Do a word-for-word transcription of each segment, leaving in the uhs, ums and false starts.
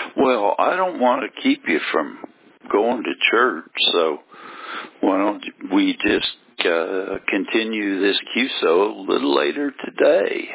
Well, I don't want to keep you from going to church, so why don't we just uh, continue this Q S O a little later today?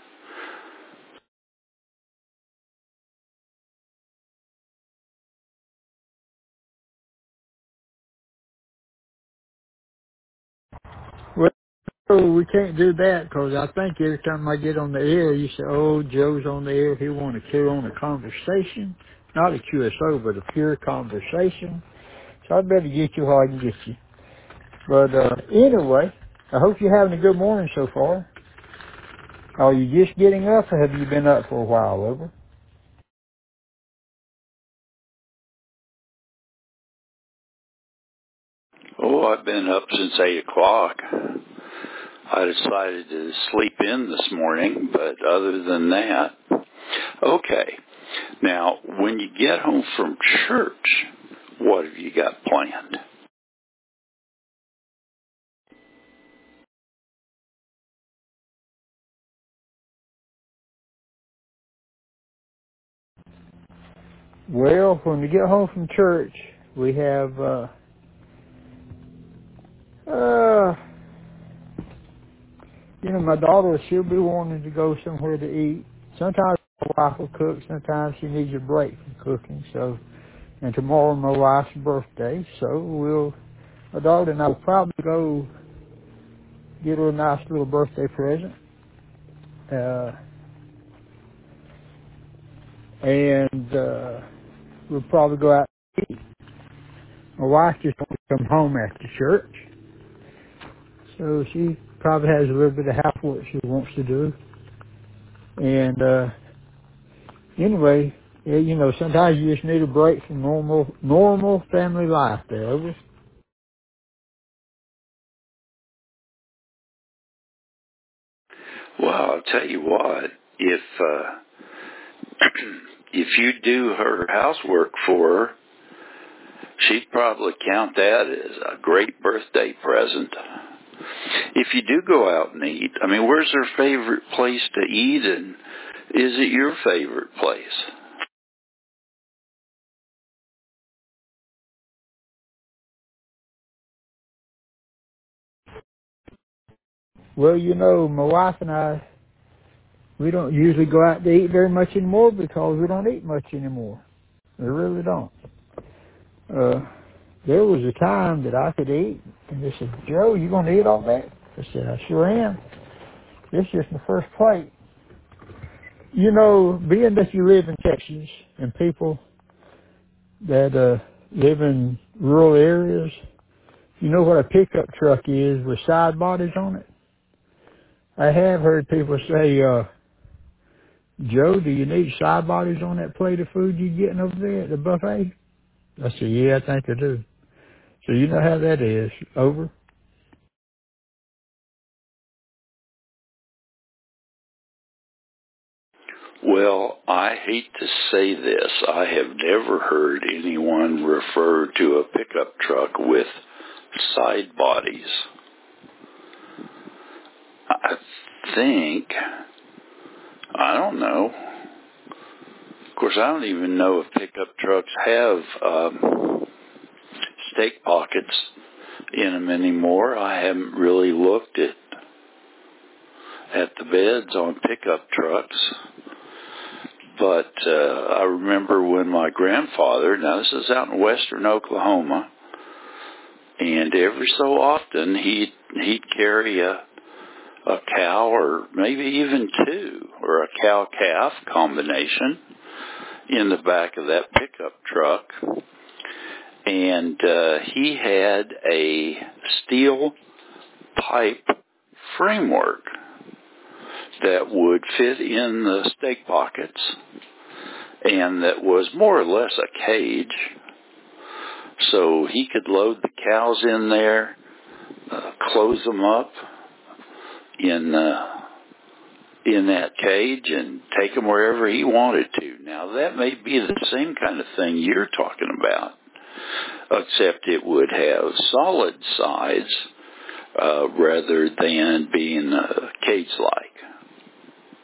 Well, we can't do that because I think every time I get on the air, you say, oh, Joe's on the air. He want to carry on a conversation. Not a Q S O, but a pure conversation. So I better get you how I can get you. But uh, anyway, I hope you're having a good morning so far. Are you just getting up or have you been up for a while, over? Oh, I've been up since eight o'clock. I decided to sleep in this morning, but other than that, okay. Now, when you get home from church, what have you got planned? Well, when we get home from church, we have, uh, uh, you know, my daughter, she'll be wanting to go somewhere to eat. Sometimes my wife will cook. Sometimes she needs a break from cooking. So, and tomorrow my wife's birthday. So we'll, my daughter and I will probably go get her a nice little birthday present. Uh, and, uh, we'll probably go out to eat. My wife just wants to come home after church. So she probably has a little bit of housework she wants to do. And, uh, anyway, yeah, you know, sometimes you just need a break from normal, normal family life there, over. Well, I'll tell you what, if, uh, if you do her housework for her, she'd probably count that as a great birthday present. If you do go out and eat, I mean, where's her favorite place to eat, and is it your favorite place? Well, you know, my wife and I, we don't usually go out to eat very much anymore because we don't eat much anymore. We really don't. Uh, there was a time that I could eat, and they said, Joe, you going to eat all that? I said, I sure am. This is just my first plate. You know, being that you live in Texas and people that uh, live in rural areas, you know what a pickup truck is with side bodies on it? I have heard people say, uh, Joe, do you need side bodies on that plate of food you're getting over there at the buffet? I said, yeah, I think I do. So you know how that is. Over. Well, I hate to say this. I have never heard anyone refer to a pickup truck with side bodies. I think, I don't know. Of course, I don't even know if pickup trucks have um, steak pockets in them anymore. I haven't really looked at at the beds on pickup trucks. But uh, I remember when my grandfather, now this is out in western Oklahoma, and every so often he'd, he'd carry a, a cow or maybe even two, or a cow-calf combination in the back of that pickup truck. And uh, he had a steel pipe framework that would fit in the steak pockets, and that was more or less a cage. So he could load the cows in there, uh, close them up in uh, in that cage, and take them wherever he wanted to. Now, that may be the same kind of thing you're talking about, except it would have solid sides uh, rather than being uh, cage-like.